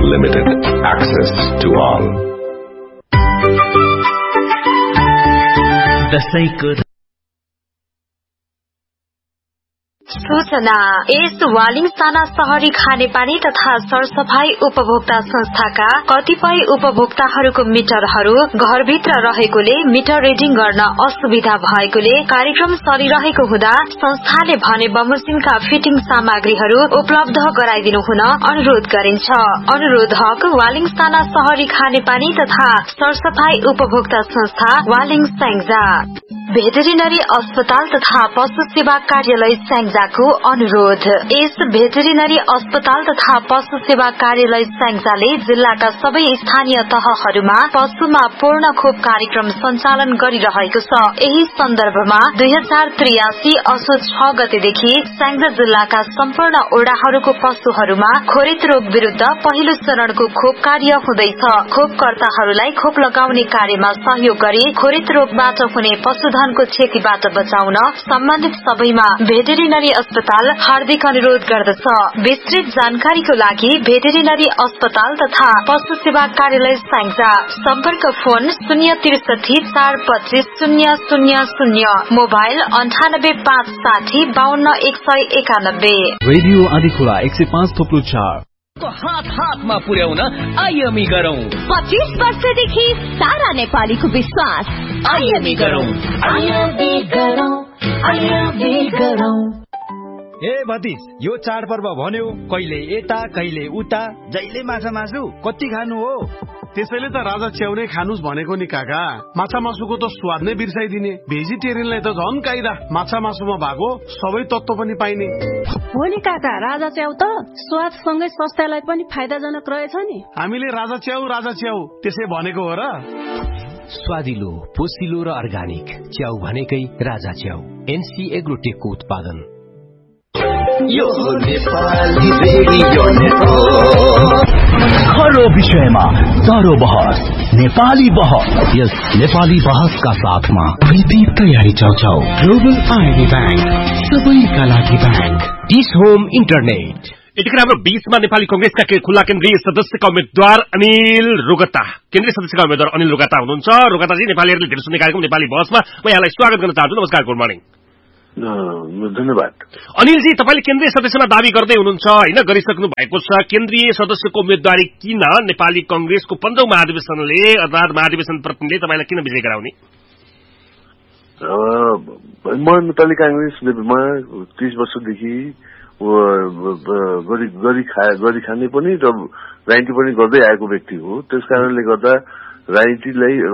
limited. Access to all. सूचना यस वालिङसाना शहरी खानेपानी तथा सरसफाई उपभोक्ता संस्थाका कतिपय उपभोक्ताहरूको मिटरहरू घरभित्र रहेकोले मिटर रिडिङ गर्न असुविधा भएकोले कार्यक्रम चलिरहेको हुँदा संस्थाले भने बमोजिमका फिटिङ सामग्रीहरू उपलब्ध गराइदिनु हुन अनुरोध गरिन्छ। अनुरोधक वालिङसाना शहरी खानेपानी तथा सरसफाई उपभोक्ता संस्था वालिङ स्याङ्जा। भेटेरिनरी अस्पताल तथा पशु सेवा कार्यालय स्याङ्जाको अनुरोध। यस भेटेरिनरी अस्पताल तथा पशु सेवा कार्यालय स्याङ्जाले जिल्लाका सबै स्थानीय तहहरूमा पशुमा पूर्ण खोप कार्यक्रम सञ्चालन गरिरहेको छ। यही सन्दर्भमा 2083 असोज 6 गतेदेखि स्याङ्जा जिल्लाका सम्पूर्ण ओडाहरूको पशुहरूमा खोरेत रोग विरूद्ध पहिलो चरणको खोप कार्य हुँदैछ। खोपकर्ताहरूलाई खोप लगाउने कार्यमा सहयोग गरी खोरेत रोगबाट हुने पशुधनको क्षतिबाट बचाउन सम्बन्धित सबैमा भेटेरिनरी अस्पताल हार्दिक अनुरोध गर्दछ। विस्तृत जानकारीको लागि भेटेरिनरी अस्पताल तथा पशु सेवा कार्यालय स्याङ्जा। सम्पर्क फोन 063 425 000, मोबाइल 98 560 52 191। रेडियो आदिखोला 105.4 हात हातमा पुर्याउन आइएमई गरौं। 25 वर्षदेखि सारा नेपालीको विश्वास। आइएमई गरौं। ए भतिज, यो चाडपर्व भन्यो कहिले यता कहिले उता, जहिले माछा मासु कति खानु हो? त्यसैले त राजा च्याउ नै खानुस् भनेको नि काका। माछा मासुको त स्वाद नै बिर्साइदिने। भेजिटेरियनलाई त झन् काइदा। माछा मासुमा भएको सबै तत्त्व पनि पाइने हो नि काका। राजा च्याउ त स्वादसँगै स्वास्थ्यलाई पनि फाइदाजनक रहेछ नि। हामीले राजा च्याउ त्यसै भनेको हो र। स्वादिलो, पोसिलो र अर्गानिक च्याउ भनेकै राजा च्याउ। एनसी एग्रोटेकको उत्पादन। यो नेपाली रेडियो नेटवर्क। खरो विषयमा चारो बहस, नेपाली बहस। यस नेपाली बहसका साथमा प्रीति तयारी चाउचाउ, ग्लोबल आइडी ब्याङ्क, सबैका लागि ब्याङ्क, डिस होम इन्टरनेट। यतिखेर हाम्रो बीचमा नेपाली कंग्रेसका खुल्ला केन्द्रीय सदस्यका उम्मेद्वार अनिल रोगता, केन्द्रीय सदस्यका उम्मेद्वार अनिल रोगता हुनुहुन्छ। रोगताजी, नेपालीहरूले धेरै सुन्ने कार्यक्रम नेपाली बहसमा म यहाँलाई स्वागत गर्न चाहन्छु। नमस्कार, गुड मर्निङ। धन्यवाद। अनिलजी, तपाईले केन्द्रीय सदस्यमा दावी गर्दै हुनुहुन्छ हैन, गरिसक्नु भएको छ। केन्द्रीय सदस्यको उम्मेदवारी किन नेपाली कंग्रेसको 15औं महाधिवेशनले अर्थात महाधिवेशन प्रतिनिधिले तपाईलाई किन विजय गराउने? म नेपाली कांग्रेसमा 30 वर्षदेखि गरी खाने पनि र राजनीति पनि गर्दै आएको व्यक्ति हो। त्यसकारणले गर्दा राजनीतिलाई